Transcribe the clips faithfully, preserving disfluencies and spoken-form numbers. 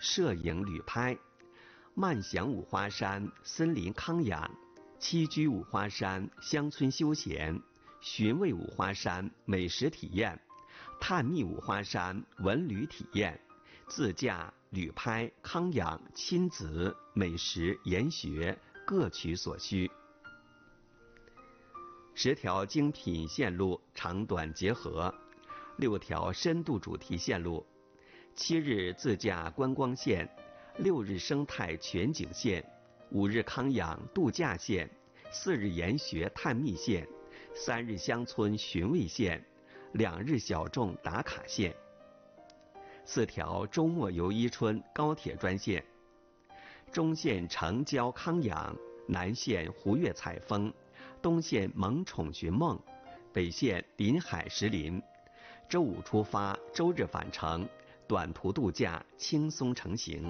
摄影旅拍，漫享五花山，森林康养，栖居五花山，乡村休闲，寻味五花山，美食体验，探秘五花山，文旅体验，自驾、旅拍、康养、亲子、美食、研学，各取所需。十条精品线路长短结合，六条深度主题线路，七日自驾观光线，六日生态全景线，五日康养度假线，四日研学探秘线，三日乡村寻味线，两日小众打卡线。四条周末游伊春高铁专线，中线城郊康养，南线湖悦采风，东线萌宠寻梦，北线临海石林。周五出发，周日返程，短途度假轻松成行。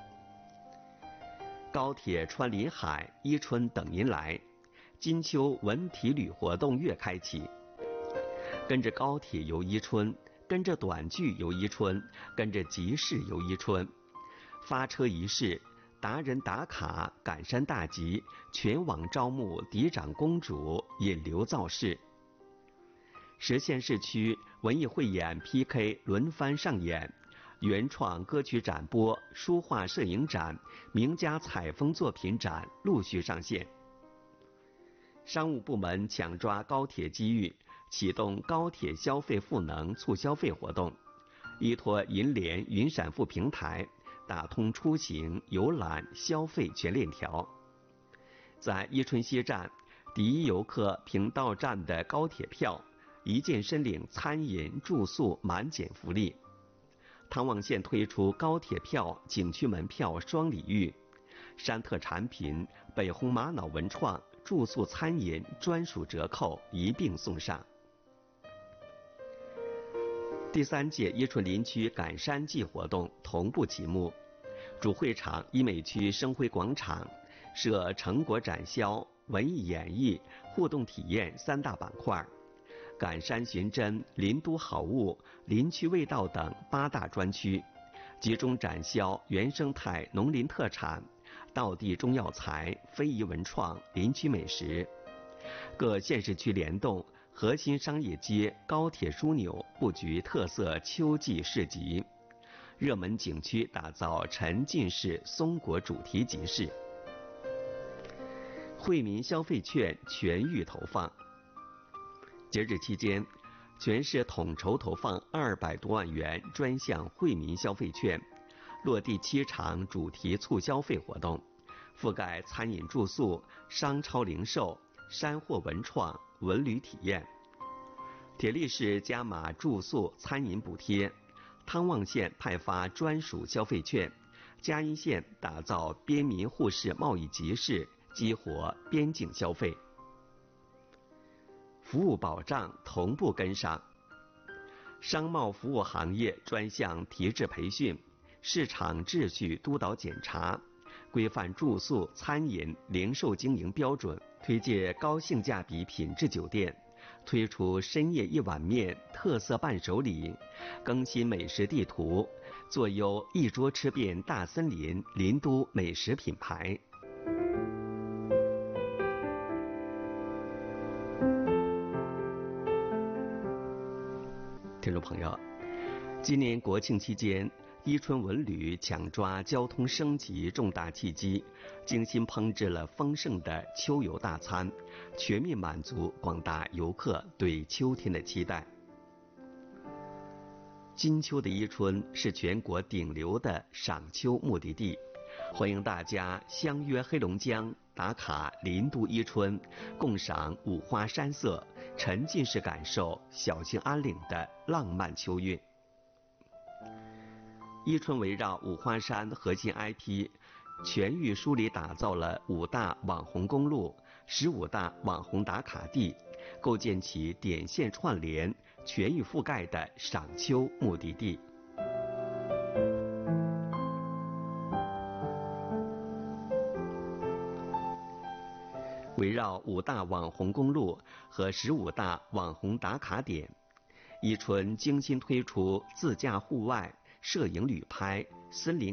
高铁穿林海，伊春等您来。金秋文体旅活动月开启，跟着高铁游伊春，跟着短剧游伊春，跟着集市游伊春。发车仪式，达人打卡，赶山大集，全网招募嫡长公主，引流造势。十县市区文艺汇演 P K 轮番上演，原创歌曲展播、书画摄影展、名家采风作品展陆续上线。商务部门抢抓高铁机遇，启动高铁消费赋能促消费活动，依托银联云闪付平台，打通出行、游览、消费全链条。在伊春西站，第一游客凭到站的高铁票，一键申领餐饮住宿满减福利。汤旺县推出高铁票、景区门票双礼遇，山特产品、北红玛瑙文创、住宿餐饮专属折扣一并送上。第三届伊春林区赶山季活动同步启幕，主会场伊美区生辉广场设成果展销、文艺演绎、互动体验三大板块，赶山寻真、林都好物、林区味道等八大专区，集中展销原生态农林特产、道地中药材、非遗文创、林区美食。各县市区联动核心商业街、高铁枢纽布局特色秋季市集，热门景区打造沉浸式松果主题集市。惠民消费券全域投放。节日期间，全市统筹投放二百多万元专项惠民消费券，落地七场主题促消费活动，覆盖餐饮住宿、商超零售、山货文创、文旅体验。铁力市加码住宿餐饮补贴，汤旺县派发专属消费券，嘉义县打造边民互市贸易集市，激活边境消费。服务保障同步跟上，商贸服务行业专项提质培训，市场秩序督导检查，规范住宿、餐饮、零售经营标准，推介高性价比品质酒店，推出深夜一碗面特色伴手礼，更新美食地图，做优一桌吃遍大森林林都美食品牌。听众朋友，今年国庆期间，伊春文旅抢抓交通升级重大契机，精心烹制了丰盛的秋游大餐，全面满足广大游客对秋天的期待。金秋的伊春是全国顶流的赏秋目的地，欢迎大家相约黑龙江，打卡林都伊春，共赏五花山色，沉浸式感受小兴安岭的浪漫秋韵。伊春围绕五花山核心 I P， 全域梳理打造了五大网红公路、十五大网红打卡地，构建起点线串联、全域覆盖的赏秋目的地。围绕五大网红公路和十五大网红打卡点，伊春精心推出自驾户外、摄影旅拍、森林